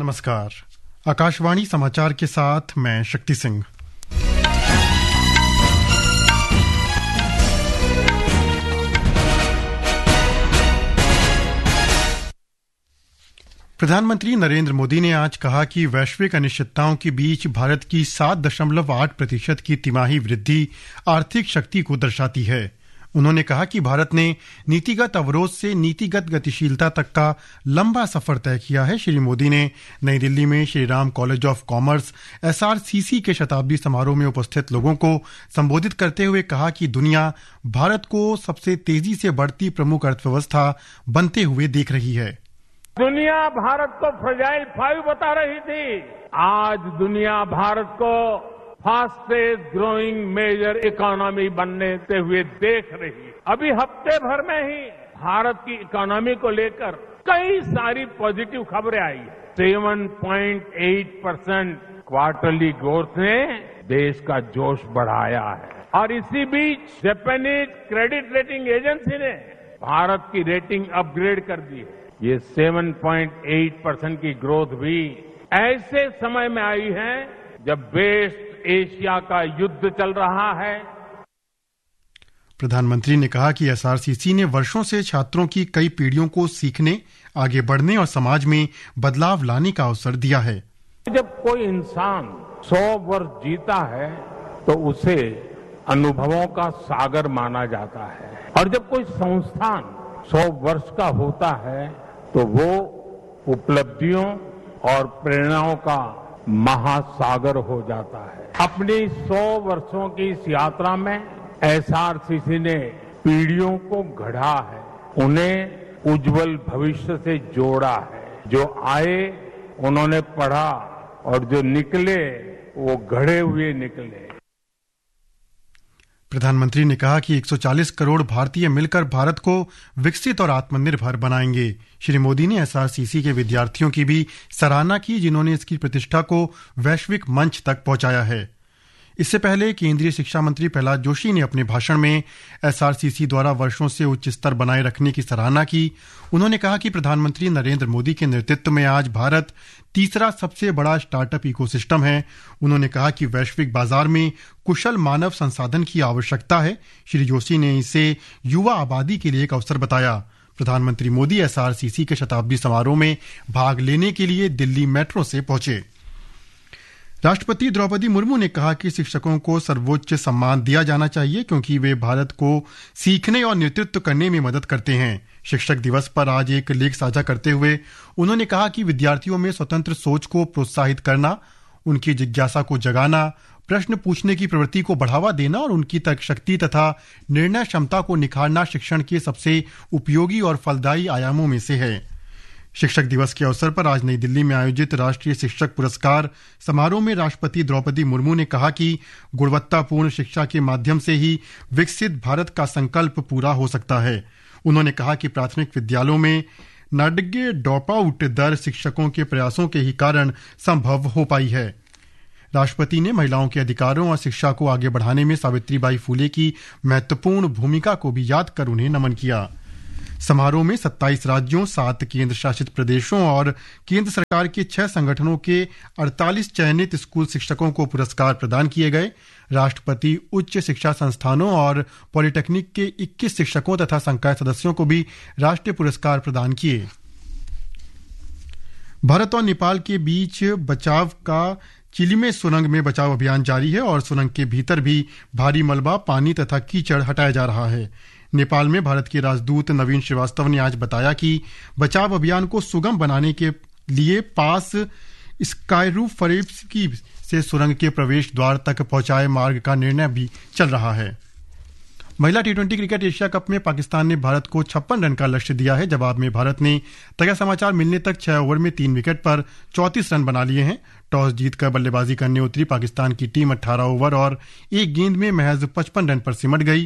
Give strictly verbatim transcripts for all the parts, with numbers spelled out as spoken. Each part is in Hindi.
नमस्कार। आकाशवाणी समाचार के साथ मैं शक्ति सिंह। प्रधानमंत्री नरेंद्र मोदी ने आज कहा कि वैश्विक अनिश्चितताओं के बीच भारत की सात दशमलव आठ प्रतिशत की तिमाही वृद्धि आर्थिक शक्ति को दर्शाती है। उन्होंने कहा कि भारत ने नीतिगत अवरोध से नीतिगत गतिशीलता तक का लंबा सफर तय किया है। श्री मोदी ने नई दिल्ली में Shri Ram college of commerce S R C सी के शताब्दी समारोह में उपस्थित लोगों को संबोधित करते हुए कहा कि दुनिया भारत को सबसे तेजी से बढ़ती प्रमुख अर्थव्यवस्था बनते हुए देख रही है। दुनिया भारत को फ्रेजाइल फाइव बता रही थी, आज दुनिया भारत को फास्टेस्ट ग्रोइंग मेजर इकोनॉमी बनने हुए देख रही है। अभी हफ्ते भर में ही भारत की इकोनॉमी को लेकर कई सारी पॉजिटिव खबरें आई है। सात पॉइंट आठ परसेंट क्वार्टरली ग्रोथ ने देश का जोश बढ़ाया है और इसी बीच जापानीज क्रेडिट रेटिंग एजेंसी ने भारत की रेटिंग अपग्रेड कर दी है। ये सात पॉइंट आठ परसेंट की ग्रोथ भी ऐसे समय में आई है जब वेस्ट एशिया का युद्ध चल रहा है। प्रधानमंत्री ने कहा कि एस आर सी सी ने वर्षों से छात्रों की कई पीढ़ियों को सीखने, आगे बढ़ने और समाज में बदलाव लाने का अवसर दिया है। जब कोई इंसान सौ वर्ष जीता है तो उसे अनुभवों का सागर माना जाता है और जब कोई संस्थान सौ वर्ष का होता है तो वो उपलब्धियों और प्रेरणाओं का महासागर हो जाता है। अपनी सौ वर्षों की इस यात्रा में एस आर सी सी ने पीढ़ियों को गढ़ा है, उन्हें उज्जवल भविष्य से जोड़ा है। जो आए उन्होंने पढ़ा और जो निकले वो गढ़े हुए निकले। प्रधानमंत्री ने कहा कि एक सौ चालीस करोड़ भारतीय मिलकर भारत को विकसित और आत्मनिर्भर बनाएंगे। श्री मोदी ने एस आर सी सी के विद्यार्थियों की भी सराहना की, जिन्होंने इसकी प्रतिष्ठा को वैश्विक मंच तक पहुंचाया है। इससे पहले केंद्रीय शिक्षा मंत्री प्रहलाद जोशी ने अपने भाषण में एस आर सी सी द्वारा वर्षों से उच्च स्तर बनाए रखने की सराहना की। उन्होंने कहा कि प्रधानमंत्री नरेंद्र मोदी के नेतृत्व में आज भारत तीसरा सबसे बड़ा स्टार्टअप इकोसिस्टम है। उन्होंने कहा कि वैश्विक बाजार में कुशल मानव संसाधन की आवश्यकता है। श्री जोशी ने इसे युवा आबादी के लिए एक अवसर बताया। प्रधानमंत्री मोदी एस आर सी सी के शताब्दी समारोह में भाग लेने के लिए दिल्ली मेट्रो से पहुंचे। राष्ट्रपति द्रौपदी मुर्मू ने कहा कि शिक्षकों को सर्वोच्च सम्मान दिया जाना चाहिए क्योंकि वे भारत को सीखने और नेतृत्व करने में मदद करते हैं। शिक्षक दिवस पर आज एक लेख साझा करते हुए उन्होंने कहा कि विद्यार्थियों में स्वतंत्र सोच को प्रोत्साहित करना, उनकी जिज्ञासा को जगाना, प्रश्न पूछने की प्रवृत्ति को बढ़ावा देना और उनकी तर्क शक्ति तथा निर्णय क्षमता को निखारना शिक्षण के सबसे उपयोगी और फलदायी आयामों में से है। शिक्षक दिवस के अवसर पर आज नई दिल्ली में आयोजित राष्ट्रीय शिक्षक पुरस्कार समारोह में राष्ट्रपति द्रौपदी मुर्मू ने कहा कि गुणवत्तापूर्ण शिक्षा के माध्यम से ही विकसित भारत का संकल्प पूरा हो सकता है। उन्होंने कहा कि प्राथमिक विद्यालयों में नाटकीय ड्रॉप आउट दर शिक्षकों के प्रयासों के ही कारण संभव हो पाई है। राष्ट्रपति ने महिलाओं के अधिकारों और शिक्षा को आगे बढ़ाने में सावित्रीबाई फूले की महत्वपूर्ण भूमिका को भी याद कर उन्हें नमन किया। समारोह में सत्ताईस राज्यों, सात केंद्र शासित प्रदेशों और केंद्र सरकार के छह संगठनों के अड़तालीस चयनित स्कूल शिक्षकों को पुरस्कार प्रदान किए गए। राष्ट्रपति उच्च शिक्षा संस्थानों और पॉलिटेक्निक के इक्कीस शिक्षकों तथा संकाय सदस्यों को भी राष्ट्रीय पुरस्कार प्रदान किए। भारत और नेपाल के बीच बचाव का चिली में सुरंग में बचाव अभियान जारी है और सुरंग के भीतर भी भारी मलबा, पानी तथा कीचड़ हटाया जा रहा है। नेपाल में भारत के राजदूत नवीन श्रीवास्तव ने आज बताया कि बचाव अभियान को सुगम बनाने के लिए पास स्काईरूफरेप्स की से सुरंग के प्रवेश द्वार तक पहुंचाए मार्ग का निर्णय भी चल रहा है। महिला T twenty cricket Asia cup में पाकिस्तान ने भारत को छप्पन रन का लक्ष्य दिया है। जवाब में भारत ने ताजा समाचार मिलने तक छह ओवर में तीन विकेट पर चौंतीस रन बना लिए हैं। टॉस जीतकर बल्लेबाजी करने उतरी पाकिस्तान की टीम अठारह ओवर और एक गेंद में महज पचपन रन पर सिमट गई।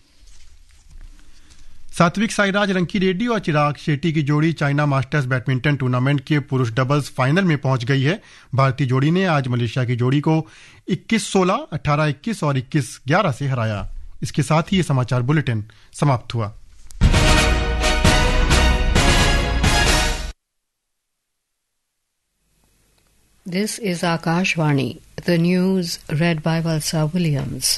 सात्विक साईराज रंकीरेड्डी और चिराग शेट्टी की जोड़ी चाइना मास्टर्स बैडमिंटन टूर्नामेंट के पुरुष डबल्स फाइनल में पहुंच गई है। भारतीय जोड़ी ने आज मलेशिया की जोड़ी को इक्कीस सोलह, अठारह इक्कीस और इक्कीस ग्यारह से हराया। इसके साथ ही ये समाचार बुलेटिन समाप्त हुआ। This is Akashvani. The news read by Valsa Williams.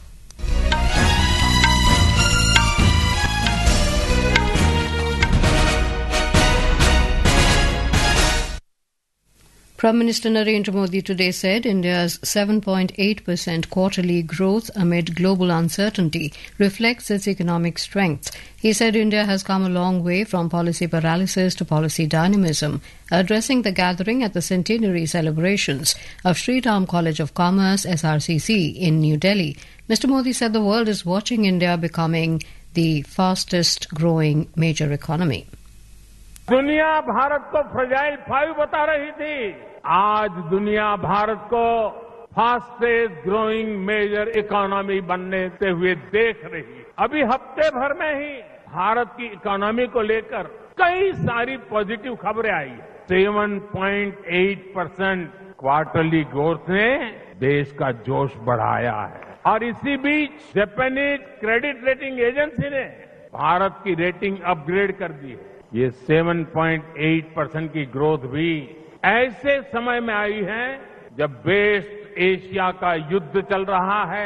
Prime Minister Narendra Modi today said India's seven point eight percent quarterly growth amid global uncertainty reflects its economic strength. He said India has come a long way from policy paralysis to policy dynamism. Addressing the gathering at the centenary celebrations of Sri Ram College of Commerce S R C C in New Delhi, Mister Modi said the world is watching India becoming the fastest growing major economy. दुनिया भारत को फ्रेजाइल फाइव बता रही थी, आज दुनिया भारत को फास्टेस्ट ग्रोइंग मेजर इकोनॉमी बनने हुए देख रही है। अभी हफ्ते भर में ही भारत की इकोनॉमी को लेकर कई सारी पॉजिटिव खबरें आई है। सात पॉइंट आठ परसेंट क्वार्टरली ग्रोथ ने देश का जोश बढ़ाया है और इसी बीच जापानीज क्रेडिट रेटिंग एजेंसी ने भारत की रेटिंग अपग्रेड कर दी है। ये सात पॉइंट आठ परसेंट की ग्रोथ भी ऐसे समय में आई है जब वेस्ट एशिया का युद्ध चल रहा है।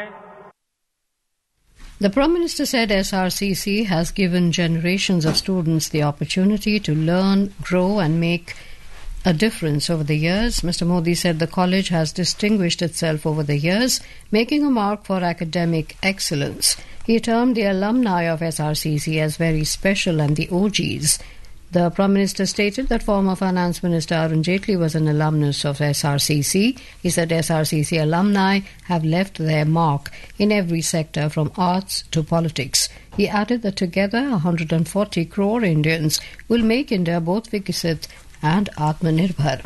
The Prime Minister said S R C C has given generations of students the opportunity to learn, grow and make a difference over the years. Mister Modi said the college has distinguished itself over the years, making a mark for academic excellence. He termed the alumni of S R C C as very special and the O Gs. The Prime Minister stated that former Finance Minister Arun Jaitley was an alumnus of S R C C. He said S R C C alumni have left their mark in every sector from arts to politics. He added that together one hundred forty crore Indians will make India both Viksit and Atmanirbhar.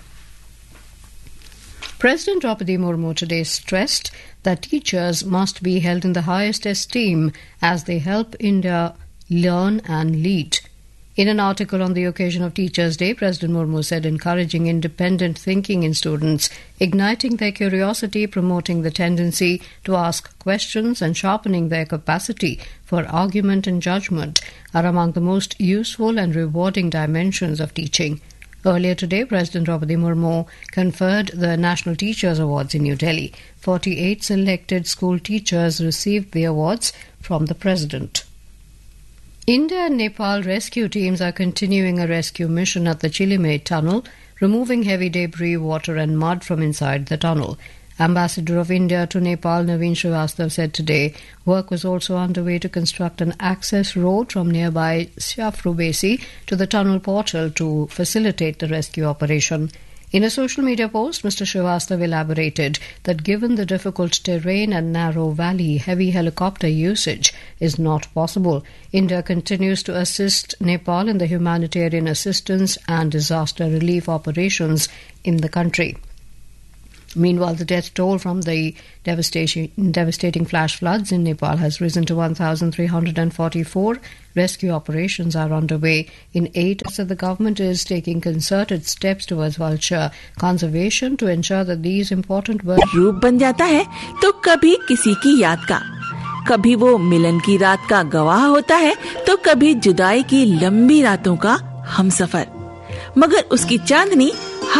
President Draupadi Murmu today stressed that teachers must be held in the highest esteem as they help India learn and lead. In an article on the occasion of Teachers' Day, President Murmu said encouraging independent thinking in students, igniting their curiosity, promoting the tendency to ask questions and sharpening their capacity for argument and judgment are among the most useful and rewarding dimensions of teaching. Earlier today, President Draupadi Murmu conferred the National Teachers Awards in New Delhi. forty-eight selected school teachers received the awards from the President. India and Nepal rescue teams are continuing a rescue mission at the Chilimate tunnel, removing heavy debris, water and mud from inside the tunnel. Ambassador of India to Nepal, Naveen Srivastav, said today work was also underway to construct an access road from nearby Siafrubesi to the tunnel portal to facilitate the rescue operation. In a social media post, Mister Srivastav elaborated that given the difficult terrain and narrow valley, heavy helicopter usage is not possible. India continues to assist Nepal in the humanitarian assistance and disaster relief operations in the country. Meanwhile, the death toll from the devastating, devastating flash floods in Nepal has risen to one thousand three hundred forty-four. Rescue operations are underway in eight. So the government is taking concerted steps towards vulture conservation to ensure that these important birds रूप बन जाता है तो कभी किसी की याद का, कभी वो मिलन की रात का गवाह होता है तो कभी जुदाई की लंबी रातों का हमसफर, मगर उसकी चांदनी